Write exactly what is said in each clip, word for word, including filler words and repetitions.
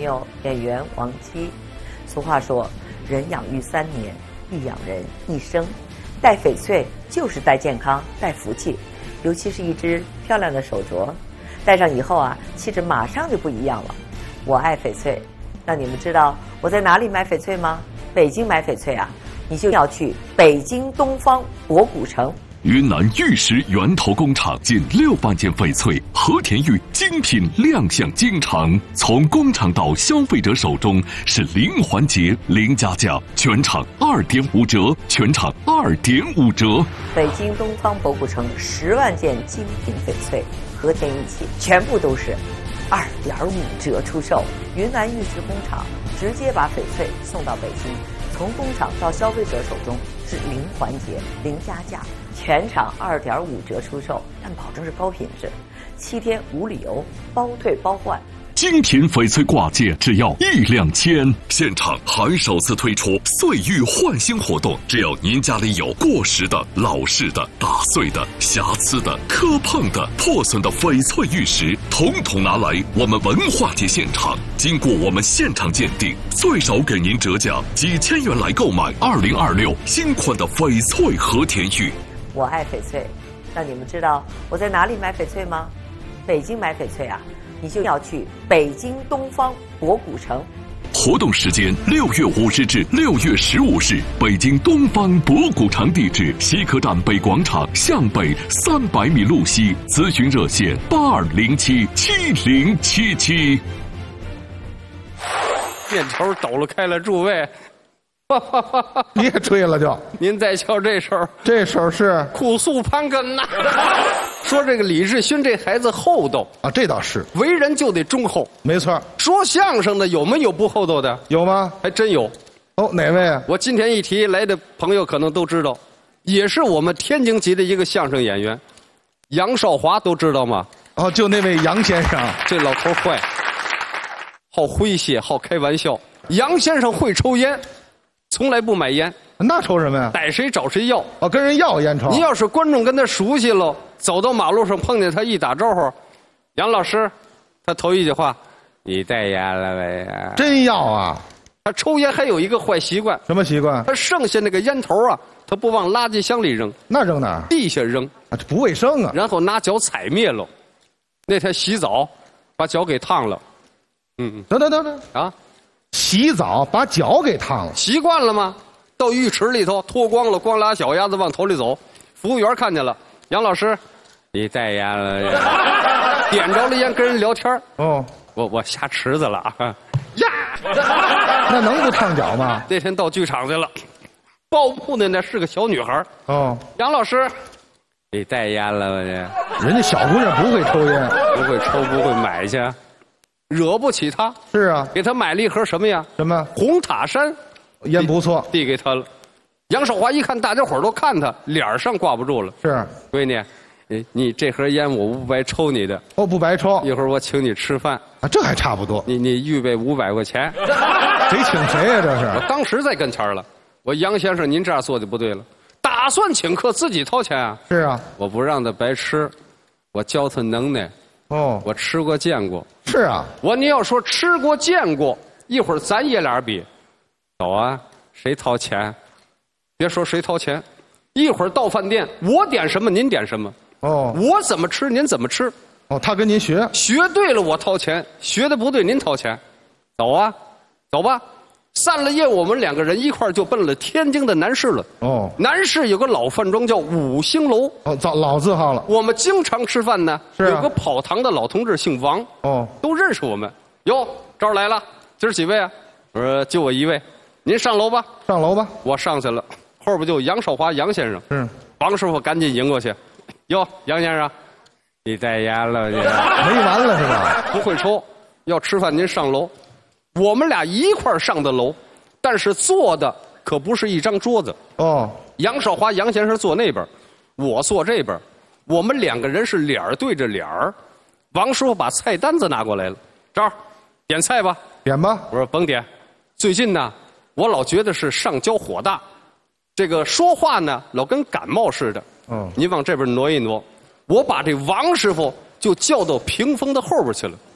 友，演员王姬。俗话说，人养育三年，亦养人一生。戴翡翠就是戴健康、戴福气，尤其是一只漂亮的手镯，戴上以后啊，气质马上就不一样了。我爱翡翠，那你们知道我在哪里买翡翠吗？北京买翡翠啊，你就要去北京东方博古城。 云南玉石源头工厂近六万件翡翠和田玉精品亮相京城，从工厂到消费者手中是零环节、零加价，全场二点五折，全场二点五折。 北京东方博古城十万件精品翡翠和田玉器，全部都是二点五折出售。云南玉石工厂直接把翡翠送到北京，从工厂到消费者手中是零环节、零加价。全场二点五折出售，但保证是高品质，七天无理由，包退包换。 精品翡翠挂件只要一两千，现场还首次推出岁玉换新活动，只要您家里有过时的、老式的、打碎的、瑕疵的、磕碰的、破损的翡翠玉石，统统拿来我们文化节现场，经过我们现场鉴定，最少给您折价几千元来购买二零二六新款的翡翠和田玉。 我爱翡翠，那你们知道我在哪里买翡翠吗？北京买翡翠啊，你就要去北京东方博古城。 活动时间六月五日至六月十五日，北京东方博古城，地址西客站北广场向北三百米路西，咨询热线八二零七七零七七。 面头抖了开了，诸位。 别吹了就， 您再瞧这首， 这首是哭诉盘根呐。说这个李志勋这孩子厚道啊，这倒是， 为人就得忠厚， 没错。 说相声的有没有不厚道的？ 有吗？ 还真有。 哦，哪位啊？ 我今天一提来的朋友可能都知道，也是我们天津籍的一个相声演员，杨少华，都知道吗？ 哦，就那位杨先生， 这老头坏，好诙谐，好开玩笑。杨先生会抽烟。从来不买烟， 那抽什么呀？ 逮谁找谁要。哦， 跟人要烟抽。 你要是观众跟他熟悉了，走到马路上碰见他一打招呼，杨老师，他头一句话，你带烟了没？ 真要啊！ 他抽烟还有一个坏习惯， 什么习惯？ 他剩下那个烟头啊，他不往垃圾箱里扔， 那扔哪儿？ 地下扔啊，这不卫生啊。 然后拿脚踩灭了。那天洗澡，把脚给烫了。嗯嗯， 等等等等啊！ 洗澡把脚给烫了， 习惯了吗？到浴池里头脱光了，光俩脚丫子往头里走。服务员看见了，杨老师，你带烟了？点着了烟跟人聊天。哦，我我下池子了啊！呀， 那能不烫脚吗？ 那天到剧场去了，报幕的那是个小女孩。哦，杨老师，你带烟了吗？ 人家小姑娘不会抽烟， 不会抽不会买去。惹不起他， 是啊， 给他买了一盒什么呀？ 什么红塔山， 烟不错， 递给他了。杨少华一看，大家伙都看他，脸上挂不住了。 是， 闺女，你你这盒烟我不白抽你的， 哦，不白抽。 一会儿我请你吃饭啊，这还差不多。 你你预备五百块钱， 谁请谁呀？这是我当时在跟前了。我杨先生，您这样做的不对了，打算请客自己掏钱啊？ 是啊， 我不让他白吃，我教他能耐。哦，我吃过见过。 是啊， 我你要说吃过见过，一会儿咱爷俩比，走啊，谁掏钱？别说谁掏钱，一会儿到饭店，我点什么您点什么。哦，我怎么吃您怎么吃。 哦，他跟您学， 学对了我掏钱，学的不对您掏钱。走啊，走吧。散了夜，我们两个人一块儿就奔了天津的南市了。哦，南市有个老饭庄叫五星楼。 哦，早老字号了。 我们经常吃饭呢。是、啊。有个跑堂的老同志姓王。哦，都认识我们。哟，这儿来了，今儿几位啊？我说就我一位。您上楼吧。 上楼吧。 我上去了，后边就杨少华杨先生。嗯。王师傅赶紧迎过去。哟，杨先生，你带烟了？你没完了是吧？ 不会抽，要吃饭您上楼。我们俩一块儿上的楼，但是坐的可不是一张桌子哦。杨少华杨先生坐那边，我坐这边，我们两个人是脸儿对着脸儿。王师傅把菜单子拿过来了，这儿点菜吧， 点吧。 我说甭点，最近呢，我老觉得是上焦火大，这个说话呢老跟感冒似的。嗯，您往这边挪一挪，我把这王师傅就叫到屏风的后边去了。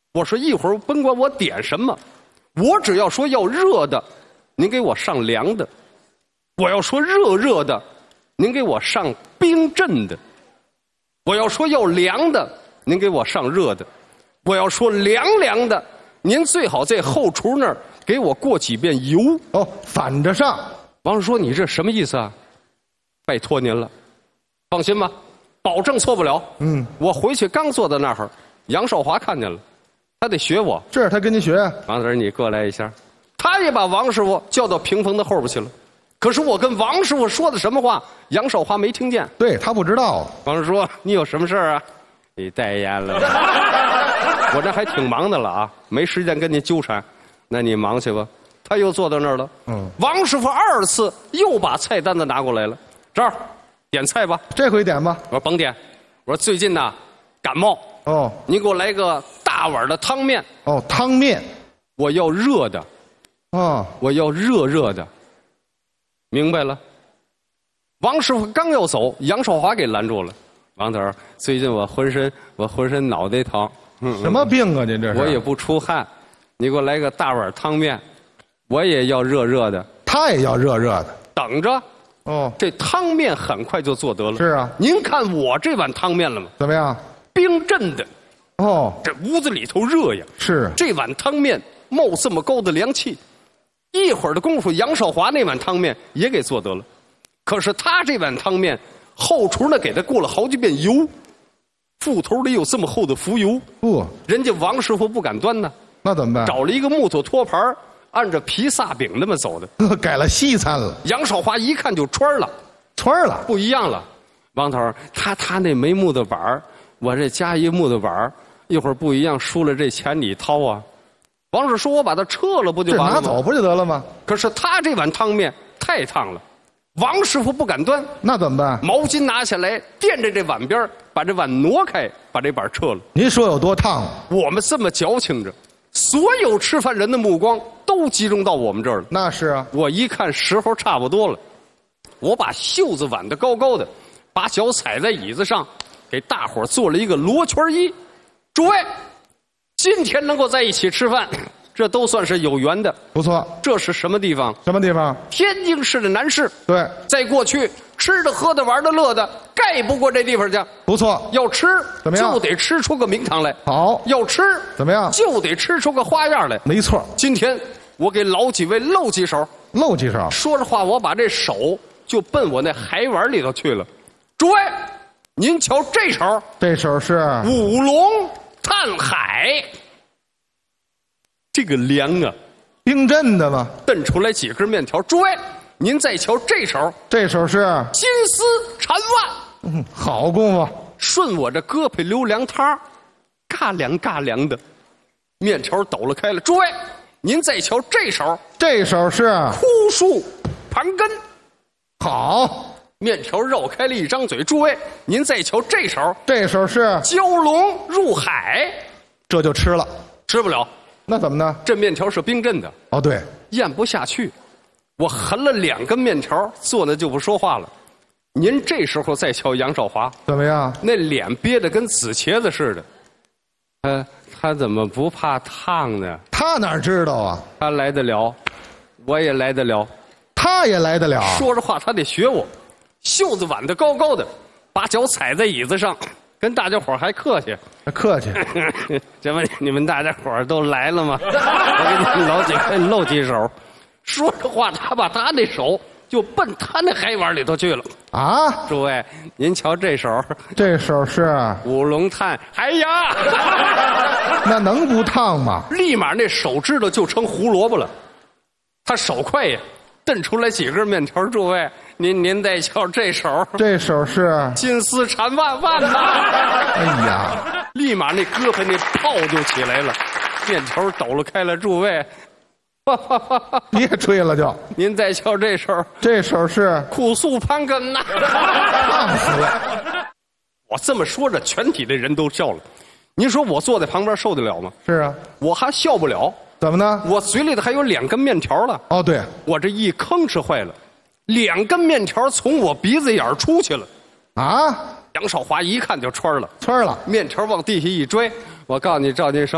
我说一会儿甭管我点什么，我只要说要热的，您给我上凉的；我要说热热的，您给我上冰镇的；我要说要凉的，您给我上热的；我要说凉凉的，您最好在后厨那儿给我过几遍油。 哦，反着上。 王师说：“你这什么意思啊？”拜托您了，放心吧，保证错不了。嗯，我回去刚坐在那儿，杨少华看见了，他得学我。 是他跟您学。 王子，你过来一下。他也把王师傅叫到屏风的后边去了。可是我跟王师傅说的什么话，杨少华没听见。 对他不知道。 王师傅说：“你有什么事儿啊？”你代言了。我这还挺忙的了啊，没时间跟你纠缠。那你忙去吧。他又坐到那儿了。嗯。王师傅二次又把菜单子拿过来了。这儿，点菜吧。 这回点吧。 我说甭点。我说最近呢，感冒。哦。你给我来个大碗的汤面。 哦，汤面。 我要热的。哦。我要热热的。明白了。王师傅刚要走，杨少华给拦住了。王头，最近我浑身我浑身脑袋疼。 嗯。什么病啊？您这是？ 我也不出汗。你给我来个大碗汤面，我也要热热的。 他也要热热的。 等着。哦。这汤面很快就做得了。 是啊。 您看我这碗汤面了吗？ 怎么样？ 冰镇的。 哦。 这屋子里头热呀。 是。 这碗汤面冒这么高的凉气，一会儿的功夫，杨少华那碗汤面也给做得了。可是他这碗汤面后厨呢给他过了好几遍油，腹头里有这么厚的浮油。不、哦，人家王师傅不敢端呢。 那怎么办？ 找了一个木头托盘，按着披萨饼那么走的。 改了西餐了。 杨少华一看就穿了， 穿了， 不一样了。王头，他他那没木头板，我这加一木头板，一会儿不一样，输了这钱你掏啊。王师说：“我把它撤了，不就完了吗？ 拿走不就得了吗？” 可是他这碗汤面太烫了，王师傅不敢端。 那怎么办？ 毛巾拿下来垫着这碗边，把这碗挪开，把这板撤了。 您说有多烫？ 我们这么矫情着，所有吃饭人的目光都集中到我们这儿了。 那是啊。我一看时候差不多了，我把袖子挽得高高的，把脚踩在椅子上，给大伙儿做了一个罗圈揖。诸位，今天能够在一起吃饭，这都算是有缘的。 不错。 这是什么地方？ 什么地方？ 天津市的南市。 对。 在过去，吃的、喝的、玩的、乐的，盖不过这地方去。 不错。 要吃怎么样？ 就得吃出个名堂来。 好。 要吃怎么样？ 就得吃出个花样来。 没错。 今天我给老几位露几手。 露几手。 说着话，我把这手就奔我那海碗里头去了。诸位，您瞧这手。 这手是五龙探海。这个凉啊， 冰镇的吗？ 炖出来几根面条。诸位，您再瞧这手， 这手是金丝缠腕。 嗯，好功夫。 顺我这胳膊溜凉汤，嘎凉嘎凉的，面条抖了开了。诸位，您再瞧这手， 这手是枯树盘根。 好， 面条绕开了一张嘴。诸位，您再瞧这手， 这手是蛟龙入海。 这就吃了， 吃不了。 那怎么呢？ 这面条是冰镇的。 哦，对， 咽不下去。我含了两根面条，坐那就不说话了。您这时候再瞧杨少华， 怎么样？ 那脸憋得跟紫茄子似的。呃，他怎么不怕烫呢？ 他哪知道啊？ 他来得了，我也来得了， 他也来得了。 说着话，他得学我，袖子挽得高高的，把脚踩在椅子上。跟大家伙还客气， 客气。 这不，你们大家伙都来了吗？我给你们老几个露几手。说着话，他把他那手就奔他那海碗里头去了。啊！诸位，您瞧这手， 这手是五龙探。哎呀， 那能不烫吗？ 立马那手指头就成胡萝卜了。他手快呀，炖出来几根面条。诸位，您您再瞧这手， 这手是金丝缠腕腕呐！ 哎呀， 立马那胳膊那泡就起来了，面条抖了开了。诸位， 别吹了就， 您再瞧这手， 这手是苦素盘根呐！ 烫死了！ 我这么说着，全体的人都笑了。您说我坐在旁边受得了吗？ 是啊， 我还笑不了。 怎么呢？ 我嘴里头还有两根面条了。 哦，对， 我这一吭哧坏了，两根面条从我鼻子眼出去了。啊！杨少华一看就穿了， 穿了， 面条往地下一拽。我告诉你，赵金生，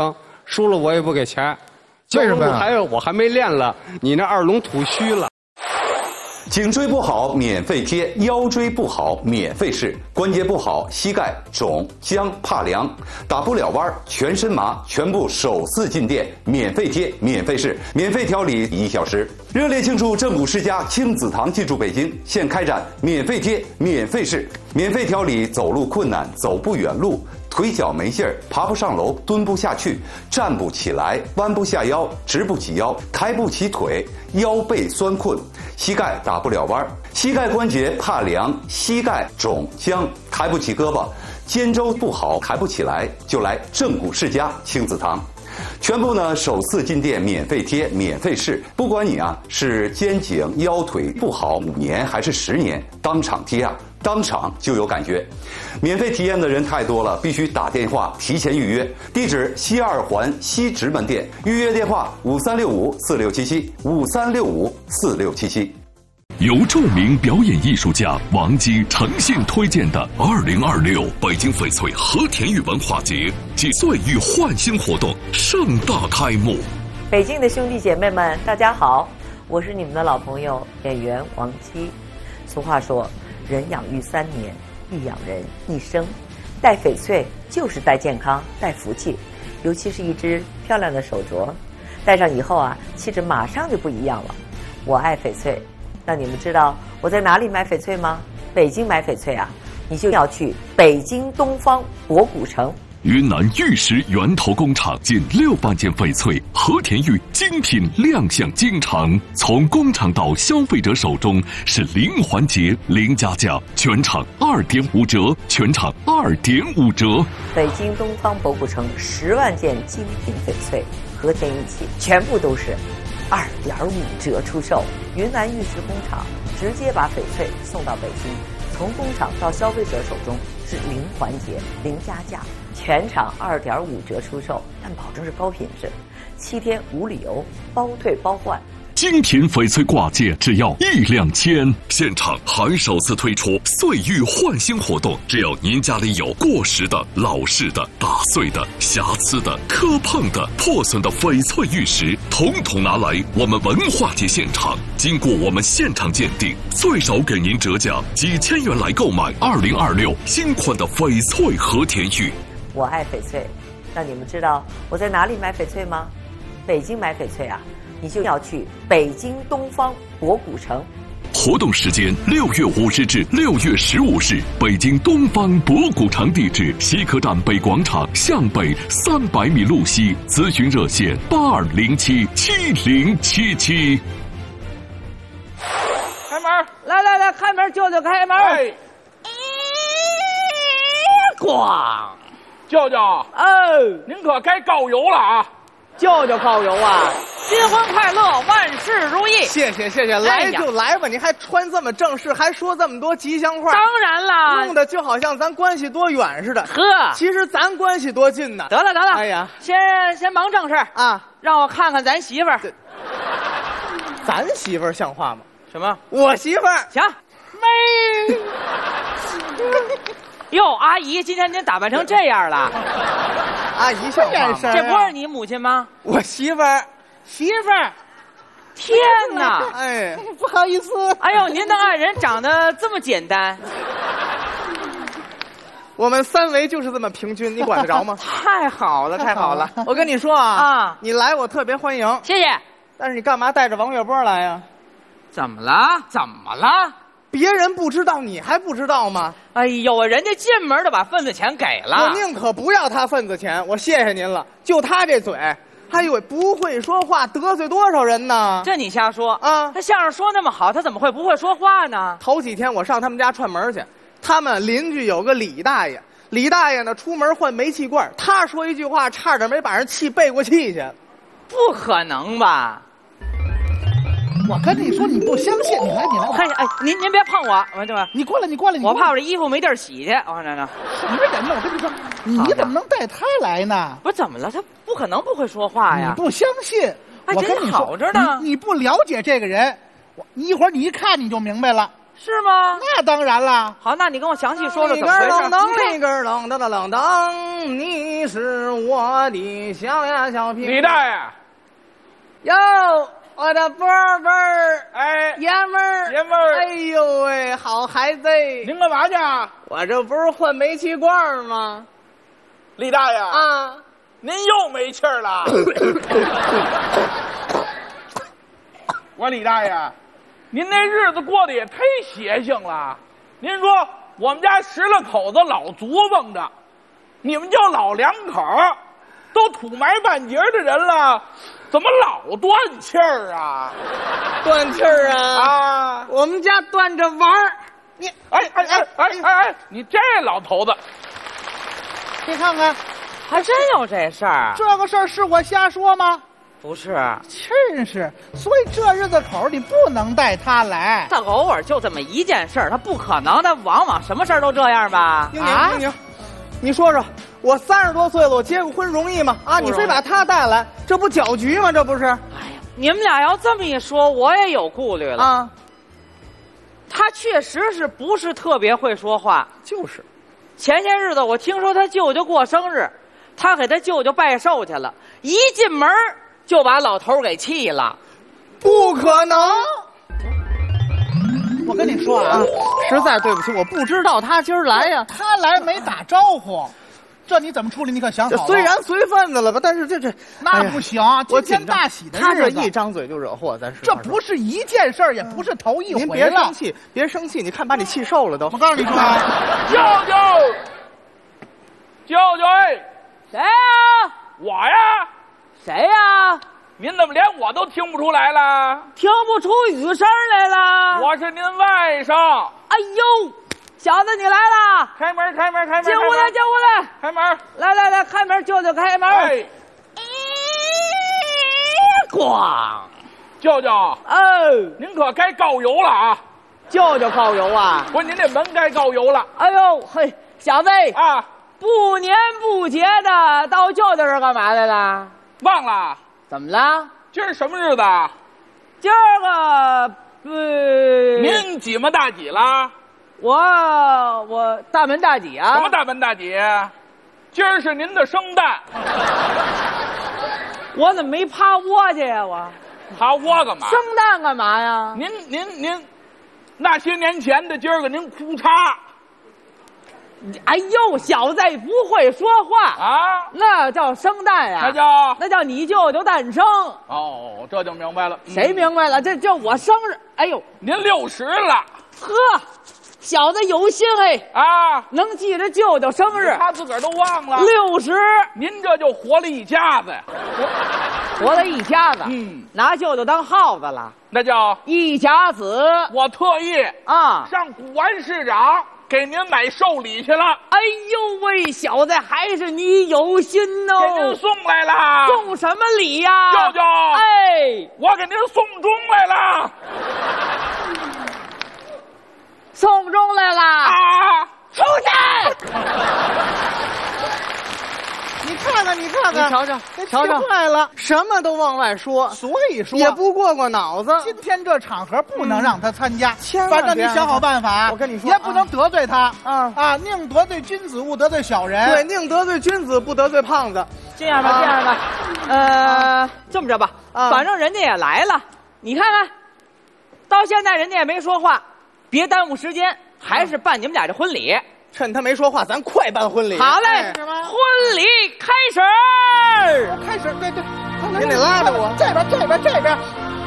输了我也不给钱。 为什么呀？ 还有我还没练了，你那二龙吐虚了。 颈椎不好免费贴，腰椎不好免费试，关节不好膝盖肿僵怕凉，打不了弯全身麻，全部首次进店免费贴免费试，免费调理一小时。热烈庆祝正骨世家亲子堂进驻北京，现开展免费贴免费试，免费调理走路困难走不远路，腿脚没劲儿，爬不上楼，蹲不下去，站不起来，弯不下腰，直不起腰，抬不起腿，腰背酸困，膝盖打不了弯，膝盖关节怕凉，膝盖肿僵，抬不起胳膊，肩周不好，抬不起来，就来正骨世家亲子堂。全部呢首次进店免费贴免费试，不管你啊是肩颈腰腿不好五年还是十年，当场贴啊当场就有感觉。免费体验的人太多了，必须打电话提前预约。地址西二环西直门店，预约电话五三六五四六七七五三六五四六七七。 由著名表演艺术家王姬诚信推荐的二零二六北京翡翠和田玉文化节暨岁玉焕新活动盛大开幕。 北京的兄弟姐妹们，大家好，我是你们的老朋友演员王姬。俗话说，人养育三年，亦养人一生。戴翡翠就是戴健康，戴福气，尤其是一只漂亮的手镯，戴上以后啊，气质马上就不一样了。我爱翡翠。那你们知道我在哪里买翡翠吗？北京买翡翠啊，你就要去北京东方博古城。 云南玉石源头工厂近六万件翡翠和田玉精品亮相京城，从工厂到消费者手中是零环节零加价，全场二点五折，全场二点五折。 北京东方博古城十万件精品翡翠和田玉器，全部都是二点五折出售。云南玉石工厂直接把翡翠送到北京，从工厂到消费者手中是零环节零加价，全场二点五折出售，但保证是高品质，七天无理由，包退包换。 精品翡翠挂件只要一两千，现场还首次推出岁玉焕新活动，只要您家里有过时的、老式的、打碎的、瑕疵的、磕碰的、破损的翡翠玉石，统统拿来我们文化节现场，经过我们现场鉴定，最少给您折价几千元来购买二零二六新款的翡翠和田玉。 我爱翡翠，那你们知道我在哪里买翡翠吗？北京买翡翠啊，你就要去北京东方博古城。 活动时间六月五日至六月十五日，北京东方博古城，地址西客站北广场向北三百米路西，咨询热线八二零七七零七七。 开门，来来来，开门，舅舅开门。哎，咣， 舅舅， 哦， 您可该告油了啊！ 舅舅告油啊！新婚快乐，万事如意。 谢谢谢谢，来就来吧，您还穿这么正式，还说这么多吉祥话。 当然啦， 弄得就好像咱关系多远似的。 呵， 其实咱关系多近呢。 得了得了， 哎呀， 先先忙正事啊， 让我看看咱媳妇儿。 咱媳妇儿像话吗？ 什么？ 我媳妇儿行，妹。哟，阿姨，今天您打扮成这样了。 阿姨像话吗？ 这不是你母亲吗？ 我媳妇儿， 媳妇儿。天哪！ 哎，不好意思。 哎呦，您的爱人长得这么简单。 我们三围就是这么平均，你管得着吗？ 太好了，太好了！ 我跟你说啊， 啊， 你来我特别欢迎， 谢谢。 但是你干嘛带着王月波来呀？ 怎么了？怎么了？ 别人不知道，你还不知道吗？ 哎呦，人家进门就把份子钱给了。 我宁可不要他份子钱，我谢谢您了。就他这嘴，还以为不会说话，得罪多少人呢？ 这你瞎说啊！ 他相声说那么好，他怎么会不会说话呢？ 头几天我上他们家串门去，他们邻居有个李大爷，李大爷呢出门换煤气罐，他说一句话，差点没把人气背过气去。 不可能吧？ 我跟你说，你不相信，你来，你来， 看，哎，您您别碰我，我这个， 你过来，你过来，你我怕我这衣服没地儿洗去。我看这这什么人呢？我跟你说，你怎么能带他来呢？ 不是怎么了？他不可能不会说话呀！ 你不相信？我跟你好着呢， 你不了解这个人，我你一会儿你一看你就明白了。 是吗？ 那当然了。 好，那你跟我详细说说怎么回事。 噔噔噔噔噔噔，你你是我的小呀小平。 李大爷， 哟，我的宝贝儿， 哎， 爷们儿， 爷们儿， 哎呦喂，好孩子！ 您干嘛去？ 我这不是换煤气罐吗？ 李大爷啊， 您又没气儿了。我说李大爷，您那日子过得也忒邪性了。您说我们家十来口子老足蹦着，你们就老两口，都土埋半截的人了，怎么老断气儿啊？ 断气儿啊！ 啊， 我们家断着玩儿。你哎哎哎哎哎哎，你这老头子， 你看看， 还真有这事儿。 这个事儿是我瞎说吗？ 不是， 真是。所以这日子口你不能带他来。 他偶尔就这么一件事儿，他不可能，他往往什么事儿都这样吧？ 英宁，英宁，你说说，我三十多岁了，我结个婚容易吗？啊，你非把他带来，这不搅局吗？这不是？哎呀，你们俩要这么一说，我也有顾虑了啊。他确实是不是特别会说话？ 就是， 前些日子我听说他舅舅过生日，他给他舅舅拜寿去了，一进门就把老头给气了。 不可能！ 我跟你说啊， 实在对不起，我不知道他今儿来呀。 他来没打招呼，这你怎么处理？你可想好了？ 虽然随份子了吧，但是这这那不行，今天大喜的日子， 他这一张嘴就惹祸，咱是这不是一件事儿，也不是头一回了。 您别生气，别生气，你看把你气瘦了都。 我告诉你说啊， 舅舅，舅舅，哎， 谁呀？ 我呀。 谁呀？ 您怎么连我都听不出来了？ 听不出语声来了？ 我是您外甥。 哎呦，小子你来了！ 开门，开门，开门！ 进屋来，进屋来！ 开门！ 来来来，开门，舅舅开门！哎，咣！ 舅舅， 哦， 您可该告油了啊！ 舅舅告油啊？ 不是，您这门该告油了。 哎呦嘿，小子啊， 不年不节的到舅舅这儿干嘛来了？ 忘了？ 怎么了？ 今儿什么日子？ 今儿个呃， 您几么大几了？ 我我大门大几啊？ 什么大门大几？今儿是您的生诞。 我怎么没趴窝去呀？我趴窝干嘛？ 生蛋干嘛呀？ 您您您，那些年前的今儿个您哭嚓。 哎呦，小子不会说话啊！ 那叫生蛋呀、啊？ 那叫那叫你舅舅诞生。 哦，这就明白了。 嗯、谁明白了？这叫我生日。哎呦， 您六十了， 呵，小子有心哎啊， 能记着舅舅生日， 他自个儿都忘了。 六十， 您这就活了一家子呀！ 活了一家子， 嗯， 拿舅舅当耗子了， 那叫一甲子。 我特意啊上古玩市场。给您买寿礼去了。 哎呦喂，小子，还是你有心哦！ 给您送来了。 送什么礼呀、 啊？舅舅， 哎， 我给您送钟来了。 送钟来了啊！ 出去！ 你看看，你看看， 你瞧瞧， 瞧瞧，坏了，什么都往外说， 所以说也不过过脑子。 今天这场合不能让他参加， 千万反正你想好办法。 我跟你说， 也不能得罪他。 啊啊，宁得罪君子，勿得罪小人。 对，宁得罪君子，不得罪胖子。 这样吧，这样吧，呃，这么着吧，反正人家也来了，你看看，到现在人家也没说话，别耽误时间，还是办你们俩这婚礼。 趁他没说话，咱快办婚礼。 好嘞， 哎、 婚礼开始。 开始，对对， 您得拉着我， 这边，这边，这边。